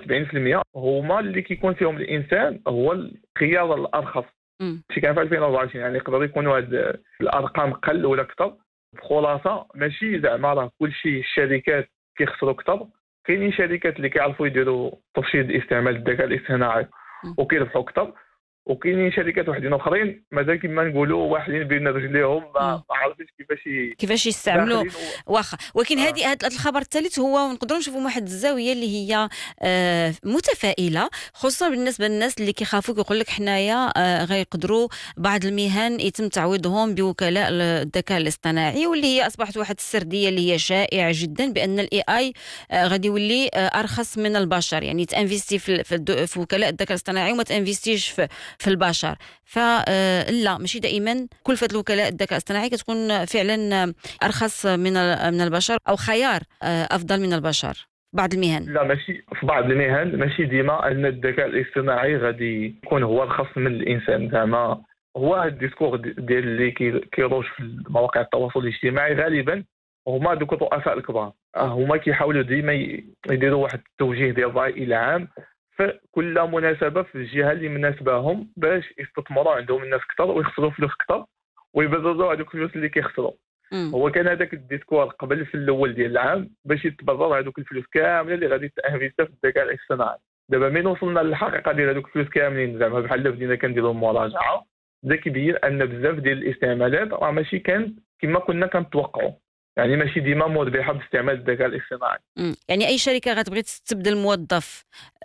70% هما اللي كيكون فيهم الانسان هو الخيار الارخص. شي كان في 2024 يعني يقدر يكونوا هاد الارقام قل ولا اكثر. بخلاصه ماشي زعما راه كلشي الشركات كيخسروا اكثر، كاينين شركات اللي كيعرفوا يديروا ترشيد استعمال الذكاء الاصطناعي وكيربحوا اكثر، وكاينين شركات وحدين اخرين مازال كما نقولوا واحدين بين رجليهم ما عارفينش كيفاش يستعملوا. واخا ولكن هذا الخبر الثالث هو نقدروا نشوفوا واحد الزاويه اللي هي متفائله، خصوصا بالنسبه للناس اللي كيخافوا كيقول لك حنايا غيقدروا بعض المهن يتم تعويضهم بوكلاء الذكاء الاصطناعي، واللي هي اصبحت واحد السرديه اللي هي شائعه جدا بان الاي اي غادي يولي ارخص من البشر. يعني تانفيستي في وكلاء الذكاء الاصطناعي وما تانفيستيش في البشر. فلا ماشي دائما كلفة الوكلاء الذكاء الاصطناعي كتكون فعلا أرخص من البشر أو خيار أفضل من البشر بعض المهن. لا ماشي في بعض المهن، ماشي ديما أن الذكاء الاصطناعي غادي يكون هو أرخص من الإنسان. زعما هو الديسكور ديال اللي كيروج في مواقع التواصل الاجتماعي غالبا هما دوك الرؤساء الكبار، هما كيحاولوا ديما يديروا واحد التوجيه ديال الرأي العام في كل مناسبة في الجهة اللي مناسباهم باش يستثمروا عندهم الناس كثر ويخسروا فلوس كثر ويبرروا هذوك الفلوس اللي كيخسروا. هو كان هذاك الديسكور قبل في الاول ديال العام باش يتبرر هذوك الفلوس كامله اللي غادي تانفيستا في الذكاء الاصطناعي. دابا من وصلنا للحقيقه ديال هذوك الفلوس كاملين زعما بحال بدينا كنديروا مراجعه، بدا كيبين ان بزاف ديال الاستعمالات راه ماشي كانت كما كنا كنتوقعوا، يعني ماشي ديما مربحه باستعمال الذكاء الاصطناعي. يعني اي شركه غتبغي تستبدل موظف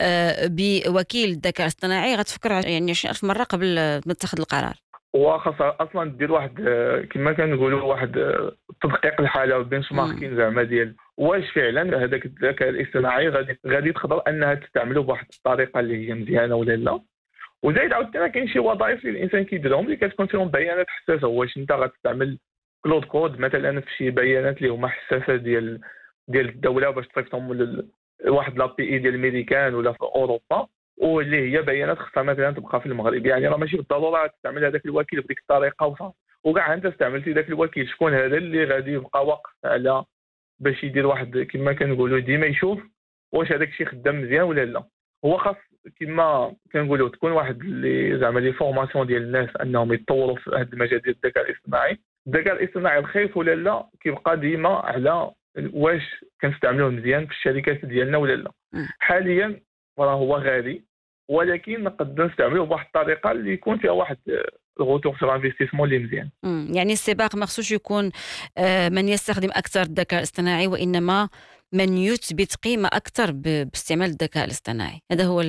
بوكيل الذكاء الاصطناعي غتفكر يعني 20,000 مره قبل ما تاخذ القرار. وخاصة اصلا دير واحد كما كنقولوا واحد تدقيق الحاله والبنش ماركين زعما ديال واش فعلا هذاك الذكاء الاصطناعي غادي تقدر انها تستعمله بواحد الطريقه اللي هي مزيانه ولا لا. وزايد عاوتاني كاين شي وظائف اللي الانسان كيديرهم اللي كتكون فيهم بيانات حساسه. واش انت غتستعمل كلود كود مثلا في شي بيانات اللي هما حساسه ديال الدوله باش تصيفطهم لواحد لابي اي ديال الميريكان ولا في اوروبا، واللي هي بيانات خصها مثلا تبقى في المغرب. يعني راه ماشي بالضروره تستعمل هذاك الوكيل بديك الطريقه وصافي، وكاع انت استعملتي ذاك الوكيل شكون هذا اللي غادي يبقى واقف على باش يدير واحد كما كنقولوا ديما يشوف واش هذاك الشيء خدام مزيان ولا لا. هو خاص كما كنقولوا تكون واحد اللي زعما لي فورماسيون ديال الناس انهم يتطوروا في هذا المجال ديال الذكاء الاصطناعي. الذكاء الاصطناعي رخيص ولا لا كيبقى ديما على واش كنستعملوه مزيان في الشركات ديالنا ولا لا. حاليا راه هو غالي، ولكن نقدر نستعملوه بواحد الطريقه اللي يكون فيها واحد الغوتور سور انفستيسمون اللي مزيان. يعني السباق ما خصوش يكون من يستخدم اكثر الذكاء الاصطناعي، وانما من يثبت قيمه اكثر باستعمال الذكاء الاصطناعي. هذا هو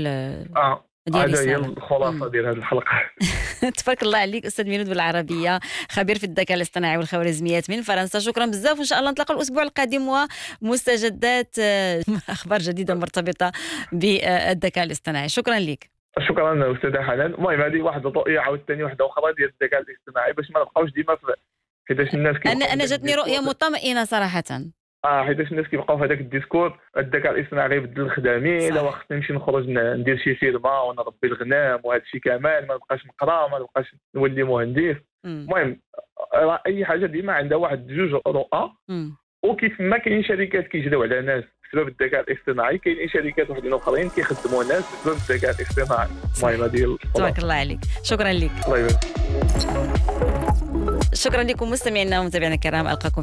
هذا هي الخلاصه ديال هذه الحلقه. تبارك الله عليك استاذ ميلود بالعربيه، خبير في الذكاء الاصطناعي والخوارزميات من فرنسا. شكرا بزاف، وان شاء الله نتلاقاو الاسبوع القادم ومستجدات اخبار جديده مرتبطه بالذكاء الاصطناعي. شكرا لك. شكرا استاذه حنان. المهم هذه واحد الرؤيه عاوتاني واحده اخرى ديال الذكاء الاصطناعي باش ما نبقاوش ديما حيتاش الناس انا جاتني رؤيه مطمئنه صراحه. حيتاش الناس كيبقاو في هذاك الديسكور الذكاء الاصطناعي غيبدل الخدامين، لا خصني نمشي نخرج ندير شي فيرما ونربي الغنم وهذا الشيء كامل، ما نبقاش نقرا، ما نبقاش نولي مهندس. المهم اي حاجه ديما عندها واحد جوج رؤى، وكيف ما كاين شركات كيجريو على ناس بسبب الذكاء الاصطناعي، كاين شركات وحدين اخرين كيخدموا ناس بسبب الذكاء الاصطناعي. المهم هذه تبارك الله عليك. شكرا لك. الله يبارك. شكرا لكم مستمعينا ومتابعينا الكرام. القاكم